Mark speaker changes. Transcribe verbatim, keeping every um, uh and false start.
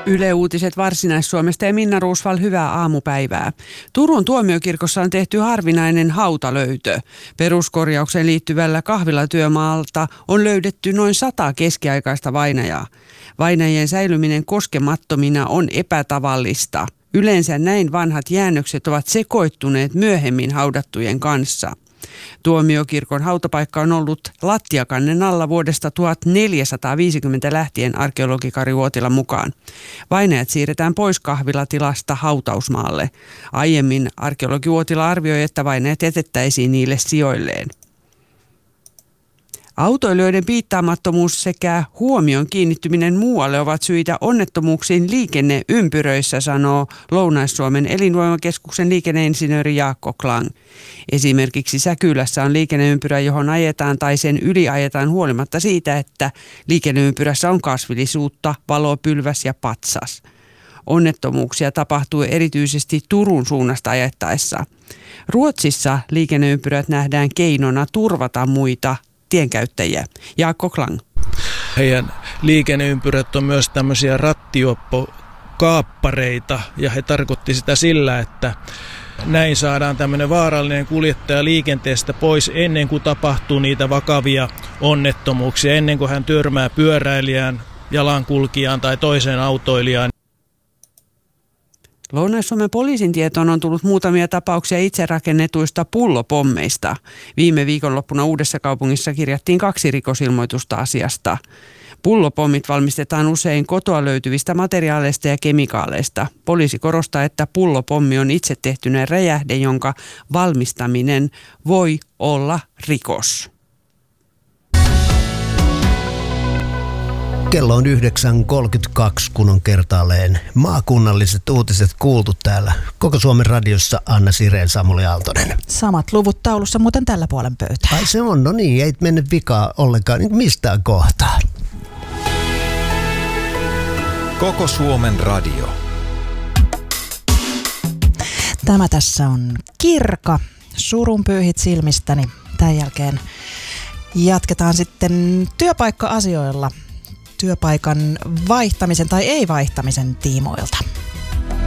Speaker 1: Yle Uutiset Varsinais-Suomesta ja Minna Ruusval, hyvää aamupäivää. Turun tuomiokirkossa on tehty harvinainen hautalöytö. Peruskorjaukseen liittyvällä kahvilatyömaalta on löydetty noin sata keskiaikaista vainajaa. Vainajien säilyminen koskemattomina on epätavallista. Yleensä näin vanhat jäännökset ovat sekoittuneet myöhemmin haudattujen kanssa. Tuomiokirkon hautapaikka on ollut lattiakannen alla vuodesta tuhatneljäsataaviisikymmentä lähtien arkeologi Kari Uotila mukaan. Vainajat siirretään pois kahvilatilasta hautausmaalle. Aiemmin arkeologi Uotila arvioi, että vainajat jätettäisiin niille sijoilleen. Autoilijoiden piittaamattomuus sekä huomion kiinnittyminen muualle ovat syitä onnettomuuksiin liikenneympyröissä, sanoo Lounais-Suomen elinvoimakeskuksen liikenneinsinööri Jaakko Klang. Esimerkiksi Säkylässä on liikenneympyrä, johon ajetaan tai sen yli ajetaan huolimatta siitä, että liikenneympyrässä on kasvillisuutta, valo, pylväs ja patsas. Onnettomuuksia tapahtuu erityisesti Turun suunnasta ajettaessa. Ruotsissa liikenneympyrät nähdään keinona turvata muita tienkäyttäjiä. Jaakko Klang.
Speaker 2: Heidän liikenneympyrät on myös tämmöisiä rattioppokaappareita ja he tarkoitti sitä sillä, että näin saadaan tämmöinen vaarallinen kuljettaja liikenteestä pois ennen kuin tapahtuu niitä vakavia onnettomuuksia, ennen kuin hän törmää pyöräilijään, jalankulkijaan tai toiseen autoilijaan.
Speaker 1: Lounais-Suomen poliisin tietoon on tullut muutamia tapauksia itse rakennetuista pullopommeista. Viime viikonloppuna Uudessakaupungissa kirjattiin kaksi rikosilmoitusta asiasta. Pullopommit valmistetaan usein kotoa löytyvistä materiaaleista ja kemikaaleista. Poliisi korostaa, että pullopommi on itse tehtynä räjähde, jonka valmistaminen voi olla rikos.
Speaker 3: Kello on yhdeksän kolmekymmentäkaksi, kun on kertaalleen maakunnalliset uutiset kuultu täällä Koko Suomen radiossa. Anna Sireen, Samuli Aaltonen.
Speaker 4: Samat luvut taulussa muuten tällä puolen pöytää.
Speaker 3: Ai se on, no niin, ei mene vikaa ollenkaan niin mistään kohtaa.
Speaker 5: Koko Suomen radio.
Speaker 4: Tämä tässä on Kirka. Surun pyyhit silmistäni. Tämän jälkeen jatketaan sitten työpaikka-asioilla. Työpaikan vaihtamisen tai ei vaihtamisen tiimoilta.